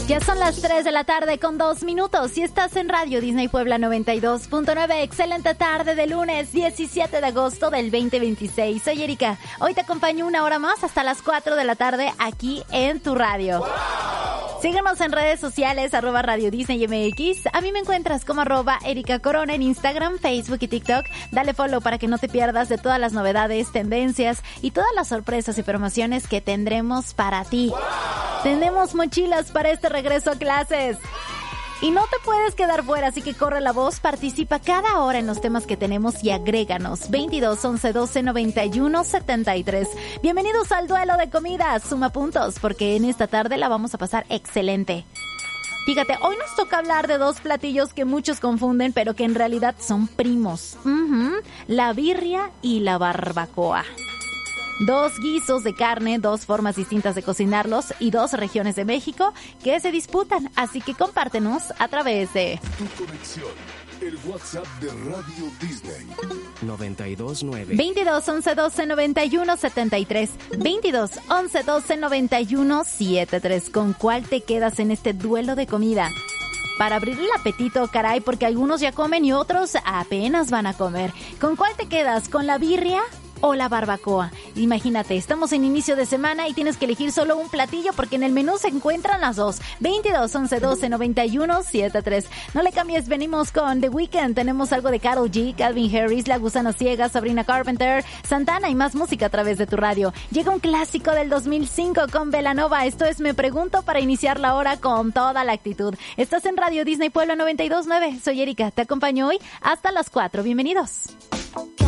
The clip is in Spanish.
Ya son las 3 de la tarde con 2 minutos y estás en Radio Disney Puebla 92.9. Excelente tarde de lunes 17 de agosto del 2026. Soy Erika. Hoy te acompaño una hora más hasta las 4 de la tarde aquí en tu radio. ¡Wow! Síguenos en redes sociales, @Radio Disney MX. A mí me encuentras como @Erika Corona en Instagram, Facebook y TikTok. Dale follow para que no te pierdas de todas las novedades, tendencias y todas las sorpresas y promociones que tendremos para ti. ¡Wow! Tenemos mochilas para este regreso a clases. Y no te puedes quedar fuera, así que corre la voz, participa cada hora en los temas que tenemos y agréganos. 22 11 12 91 73. Bienvenidos al duelo de comida. Suma puntos, porque en esta tarde la vamos a pasar excelente. Fíjate, hoy nos toca hablar de dos platillos que muchos confunden, pero que en realidad son primos. La birria y la barbacoa. Dos guisos de carne, dos formas distintas de cocinarlos y dos regiones de México que se disputan. Así que compártenos a través de Tu conexión, el WhatsApp de Radio Disney. 929 22 11 12 91 73. 22 11 12 91 73. ¿Con cuál te quedas en este duelo de comida? Para abrir el apetito, caray, porque algunos ya comen y otros apenas van a comer. ¿Con cuál te quedas? ¿Con la birria o la barbacoa? Imagínate, estamos en inicio de semana y tienes que elegir solo un platillo porque en el menú se encuentran las dos. 22 11 12 91 73. No le cambies, venimos con The Weeknd. Tenemos algo de Karol G, Calvin Harris, La Gusana Ciega, Sabrina Carpenter, Santana y más música a través de tu radio. Llega un clásico del 2005 con Belanova. Esto es Me Pregunto, para iniciar la hora con toda la actitud. Estás en Radio Disney Puebla 92.9. Soy Erika, te acompaño hoy hasta las 4. Bienvenidos.